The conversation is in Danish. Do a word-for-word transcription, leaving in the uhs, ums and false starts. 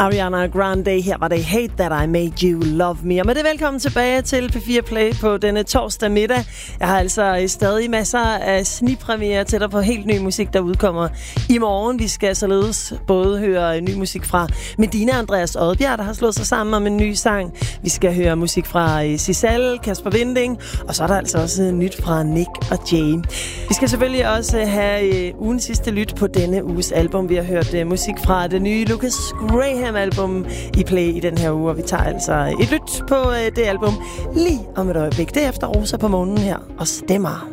Ariana Grande, her var det Hate That I Made You Love Me. Og med det velkommen tilbage til P fire Play på denne torsdag middag. Jeg har altså stadig masser af snigpremiere til dig på helt ny musik, der udkommer i morgen. Vi skal således både høre ny musik fra Medina Andreas Odbjerg, der har slået sig sammen om en ny sang. Vi skal høre musik fra Sissel, Kasper Winding, og så er der altså også nyt fra Nick og Jay. Vi skal selvfølgelig også have ugens sidste lyt på denne uges album. Vi har hørt musik fra det nye Lucas Graham-album i Play i den her uge, og vi tager altså et lyt på det album lige om et øjeblik. Derefter Rosa på månen her og stemmer.